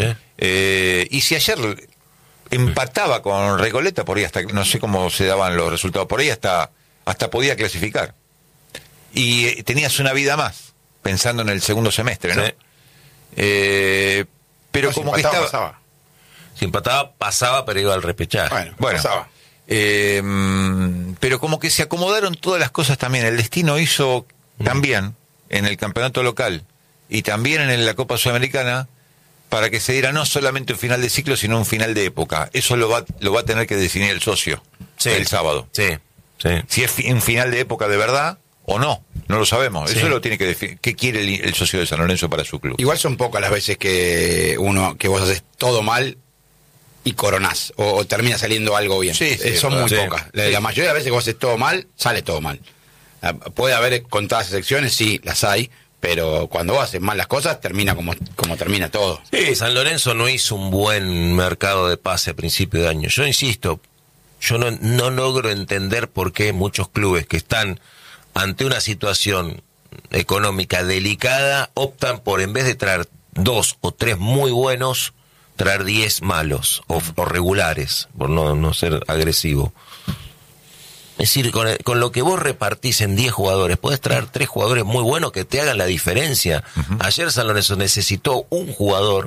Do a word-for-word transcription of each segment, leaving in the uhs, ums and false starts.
Sí. Eh, y si ayer empataba con Recoleta, por ahí hasta, no sé cómo se daban los resultados, por ahí hasta, hasta podía clasificar. Y eh, tenías una vida más, pensando en el segundo semestre, ¿no? Sí. Eh, pero No, como si que empataba, estaba... pasaba. Si empataba, pasaba, pero iba al repechaje. Bueno, Bueno, pasaba. eh, pero como que se acomodaron todas las cosas también. El destino hizo también en el campeonato local y también en la Copa Sudamericana para que se diera no solamente un final de ciclo, sino un final de época. Eso lo va, lo va a tener que definir el socio Sí. el sábado. Sí, sí. Si es fi- un final de época de verdad o no, no lo sabemos. Sí. Eso lo tiene que definir. ¿Qué quiere el, el socio de San Lorenzo para su club? Igual son pocas las veces que uno que vos haces todo mal y coronás, o, o termina saliendo algo bien. Sí, sí, Eh, son muy sí. pocas. La, Sí. la mayoría de las veces que vos haces todo mal, sale todo mal. Ah, puede haber contadas excepciones, sí, las hay, pero cuando vos haces mal las cosas, termina como, como termina todo. Sí, San Lorenzo no hizo un buen mercado de pase a principio de año. Yo insisto, yo no, no logro entender por qué muchos clubes que están ante una situación económica delicada optan por, en vez de traer dos o tres muy buenos, traer diez malos o, o regulares, por no, no ser agresivo. Es decir, con, el- con lo que vos repartís en diez jugadores, podés traer tres jugadores muy buenos que te hagan la diferencia. Uh-huh. Ayer San Lorenzo necesitó un jugador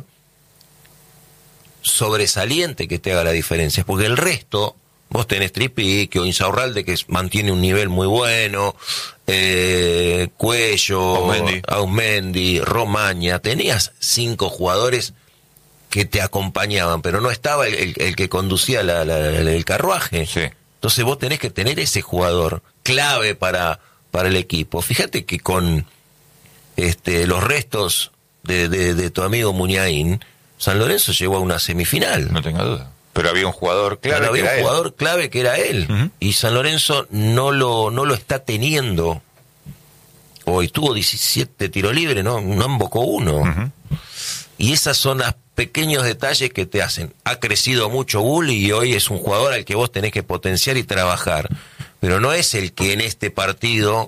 sobresaliente que te haga la diferencia, porque el resto, vos tenés Tripique o Insaurralde, que mantiene un nivel muy bueno, eh, Cuello, Ausmendi. Ausmendi, Romaña, tenías cinco jugadores que te acompañaban, pero no estaba el, el, el que conducía la, la, la, el carruaje. Sí. Entonces vos tenés que tener ese jugador clave para, para el equipo. Fíjate que con este, los restos de, de, de tu amigo Muñain, San Lorenzo llegó a una semifinal. No tenga duda. Pero había un jugador clave. Pero había que un era jugador él. clave que era él. Uh-huh. Y San Lorenzo no lo, no lo está teniendo. Hoy tuvo diecisiete tiros libres, no, no embocó uno. Uh-huh. Y esas son los pequeños detalles que te hacen. Ha crecido mucho Bull y hoy es un jugador al que vos tenés que potenciar y trabajar. Pero no es el que en este partido,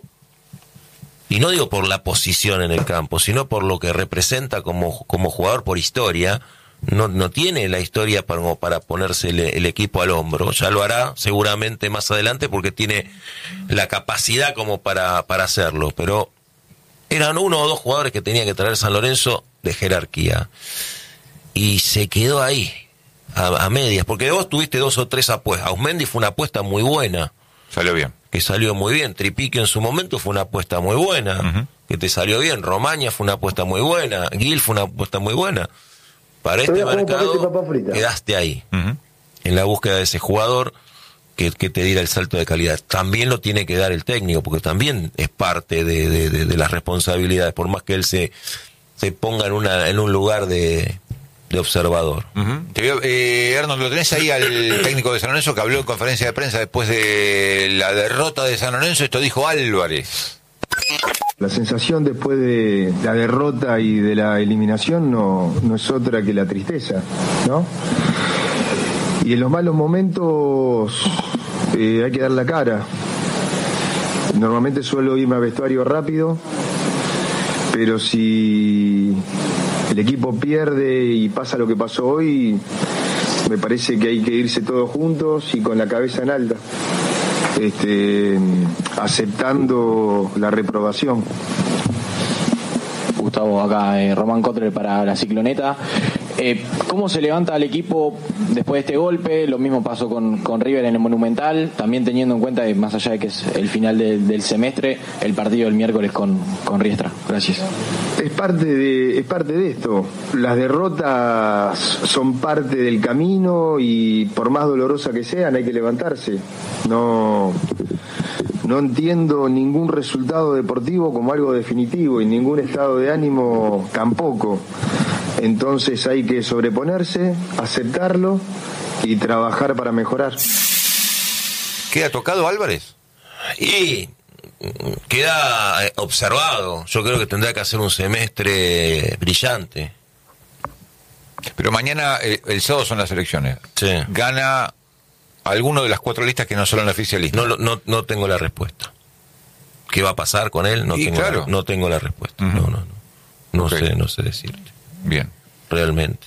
y no digo por la posición en el campo, sino por lo que representa como, como jugador por historia, no, no tiene la historia para, como para ponerse el, el equipo al hombro. Ya lo hará seguramente más adelante porque tiene la capacidad como para, para hacerlo. Pero eran uno o dos jugadores que tenía que traer San Lorenzo de jerarquía. Y se quedó ahí, a, a medias, porque vos tuviste dos o tres apuestas. Ausmendi fue una apuesta muy buena. Salió bien. Que salió muy bien. Tripique en su momento fue una apuesta muy buena, uh-huh. que te salió bien. Romaña fue una apuesta muy buena. Gil fue una apuesta muy buena. Para este mercado quedaste ahí, uh-huh. en la búsqueda de ese jugador que, que te diera el salto de calidad. También lo tiene que dar el técnico, porque también es parte de, de, de, de las responsabilidades, por más que él se, se ponga en, una, en un lugar de... de observador. Uh-huh. Te veo, eh, Arnold, ¿lo tenés ahí al técnico de San Lorenzo que habló en conferencia de prensa después de la derrota de San Lorenzo? Esto dijo Álvarez. La sensación después de la derrota y de la eliminación no, no es otra que la tristeza, ¿no? Y en los malos momentos eh, hay que dar la cara. Normalmente suelo irme a vestuario rápido, pero si el equipo pierde y pasa lo que pasó hoy, me parece que hay que irse todos juntos y con la cabeza en alta, este, aceptando la reprobación. Gustavo, acá eh, Román Cotre para la Cicloneta. Eh, ¿Cómo se levanta el equipo después de este golpe? Lo mismo pasó con, con River en el Monumental, también teniendo en cuenta que más allá de que es el final de, del semestre, el partido del miércoles con, con Riestra. Gracias. Es parte de, es parte de esto. Las derrotas son parte del camino y por más dolorosa que sean hay que levantarse. No, no entiendo ningún resultado deportivo como algo definitivo y ningún estado de ánimo tampoco. Entonces hay que sobreponerse, aceptarlo y trabajar para mejorar. ¿Queda tocado Álvarez? Y queda observado. Yo creo que tendrá que hacer un semestre brillante. Pero mañana, el, el sábado son las elecciones. Sí. ¿Gana alguno de las cuatro listas que no son la oficialista? No, no, no tengo la respuesta. ¿Qué va a pasar con él? No, y tengo, claro. la, no tengo la respuesta. Uh-huh. No, no, no. No okay. sé, no sé decirte. Bien. Realmente.